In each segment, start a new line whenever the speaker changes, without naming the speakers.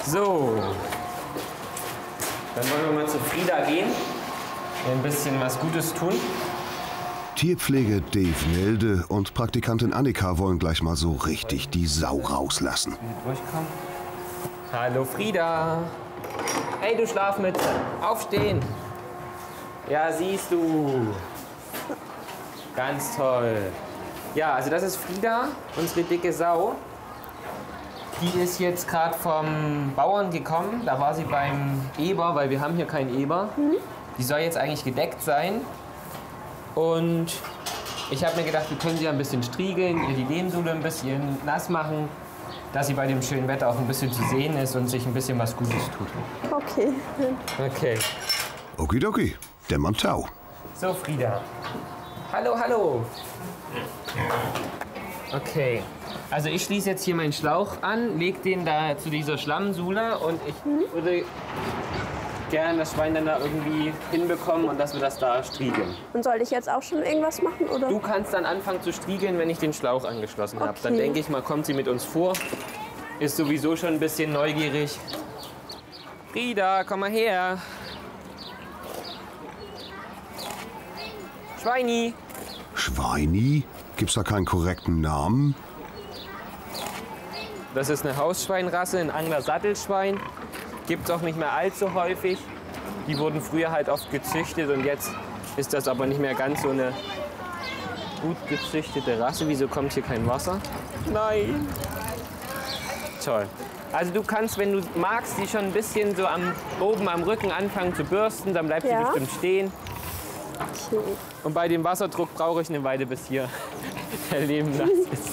So. Dann wollen wir mal zu Frieda gehen. Ein bisschen was Gutes tun.
Tierpflege Dave Nelde und Praktikantin Annika wollen gleich mal so richtig die Sau rauslassen.
Durchkommen. Hallo Frieda. Hey du Schlafmütze, aufstehen. Ja, siehst du. Ganz toll. Ja, also das ist Frieda, unsere dicke Sau. Die ist jetzt gerade vom Bauern gekommen. Da war sie beim Eber, weil wir haben hier keinen Eber. Die soll jetzt eigentlich gedeckt sein. Und ich habe mir gedacht, wir können sie ein bisschen striegeln, ihr die Lehmsohle ein bisschen nass machen, dass sie bei dem schönen Wetter auch ein bisschen zu sehen ist und sich ein bisschen was Gutes tut.
Okay.
Okay.
Okidoki, der Montau.
So, Frieda. Hallo, hallo. Okay. Also ich schließe jetzt hier meinen Schlauch an, lege den da zu dieser Schlammsule und ich würde gerne das Schwein dann da irgendwie hinbekommen und dass wir das da striegeln.
Und soll ich jetzt auch schon irgendwas machen, oder?
Du kannst dann anfangen zu striegeln, wenn ich den Schlauch angeschlossen habe.
Okay.
Dann denke ich mal, kommt sie mit uns vor. Ist sowieso schon ein bisschen neugierig. Frieda, komm mal her. Schweini.
Schweini? Gibt's da keinen korrekten Namen?
Das ist eine Hausschweinrasse, ein Angler-Sattelschwein. Gibt es auch nicht mehr allzu häufig. Die wurden früher halt oft gezüchtet und jetzt ist das aber nicht mehr ganz so eine gut gezüchtete Rasse. Wieso kommt hier kein Wasser? Nein. Toll. Also du kannst, wenn du magst, die schon ein bisschen so oben am Rücken anfangen zu bürsten, dann bleibt sie bestimmt stehen.
Okay.
Und bei dem Wasserdruck brauche ich eine Weile, bis hier der Leben nass ist.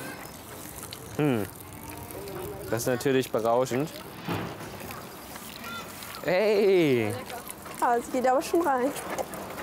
Das ist natürlich berauschend. Hey!
Ah, es geht aber schon rein.